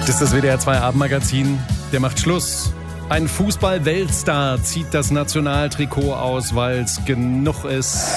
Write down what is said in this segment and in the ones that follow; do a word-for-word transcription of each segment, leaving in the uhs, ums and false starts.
ist das W D R zwei Abendmagazin. Der macht Schluss. Ein Fußball-Weltstar zieht das Nationaltrikot aus, weil es genug ist.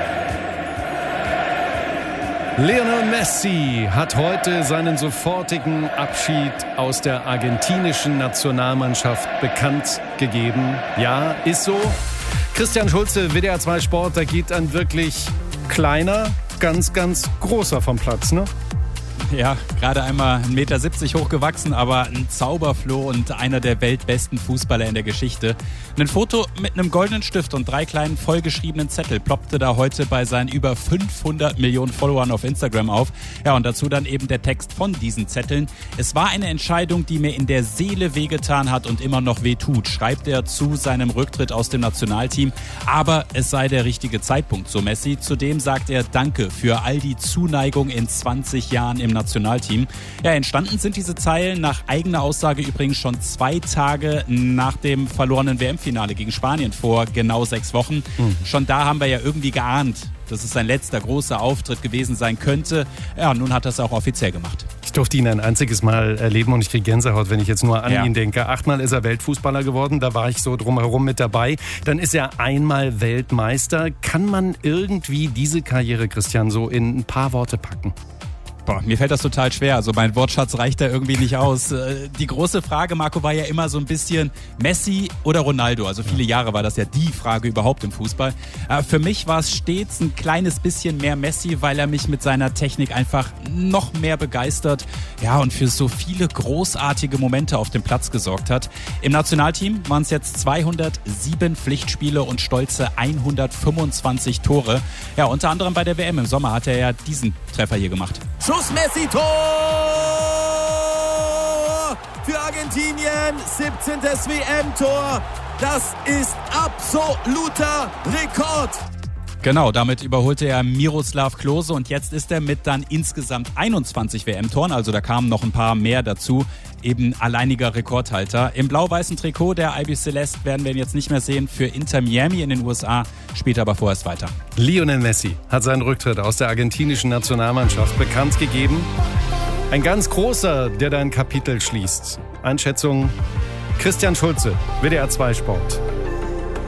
Lionel Messi hat heute seinen sofortigen Abschied aus der argentinischen Nationalmannschaft bekannt gegeben. Ja, ist so. Christian Schulze, W D R zwei Sport, da geht ein wirklich kleiner, ganz, ganz großer vom Platz, ne? Ja, gerade einmal eins Komma siebzig Meter hochgewachsen, aber ein Zauberfloh und einer der weltbesten Fußballer in der Geschichte. Ein Foto mit einem goldenen Stift und drei kleinen vollgeschriebenen Zettel ploppte da heute bei seinen über fünfhundert Millionen Followern auf Instagram auf. Ja, und dazu dann eben der Text von diesen Zetteln. Es war eine Entscheidung, die mir in der Seele wehgetan hat und immer noch wehtut, schreibt er zu seinem Rücktritt aus dem Nationalteam. Aber es sei der richtige Zeitpunkt, so Messi. Zudem sagt er Danke für all die Zuneigung in zwanzig Jahren im Nationalteam. Ja, entstanden sind diese Zeilen nach eigener Aussage übrigens schon zwei Tage nach dem verlorenen W M-Finale gegen Spanien vor genau sechs Wochen. Mhm. Schon da haben wir ja irgendwie geahnt, dass es sein letzter großer Auftritt gewesen sein könnte. Ja, nun hat er es auch offiziell gemacht. Ich durfte ihn ein einziges Mal erleben und ich kriege Gänsehaut, wenn ich jetzt nur an ja. ihn denke. Achtmal ist er Weltfußballer geworden, da war ich so drumherum mit dabei. Dann ist er einmal Weltmeister. Kann man irgendwie diese Karriere, Christian, so in ein paar Worte packen? Boah, mir fällt das total schwer. Also mein Wortschatz reicht da irgendwie nicht aus. Die große Frage, Marco, war ja immer so ein bisschen Messi oder Ronaldo. Also viele Jahre war das ja die Frage überhaupt im Fußball. Für mich war es stets ein kleines bisschen mehr Messi, weil er mich mit seiner Technik einfach noch mehr begeistert. Ja, und für so viele großartige Momente auf dem Platz gesorgt hat. Im Nationalteam waren es jetzt zweihundertsieben Pflichtspiele und stolze hundertfünfundzwanzig Tore. Ja, unter anderem bei der W M im Sommer hat er ja diesen Treffer hier gemacht. Schuss Messi, Tor für Argentinien, siebzehntes W M-Tor. Das ist absoluter Rekord. Genau, damit überholte er Miroslav Klose und jetzt ist er mit dann insgesamt einundzwanzig W M-Toren, also da kamen noch ein paar mehr dazu, eben alleiniger Rekordhalter. Im blau-weißen Trikot der Albi Celeste werden wir ihn jetzt nicht mehr sehen, für Inter Miami in den U S A, spielt aber vorerst weiter. Lionel Messi hat seinen Rücktritt aus der argentinischen Nationalmannschaft bekannt gegeben. Ein ganz großer, der da ein Kapitel schließt. Einschätzung Christian Schulze, W D R zwei Sport.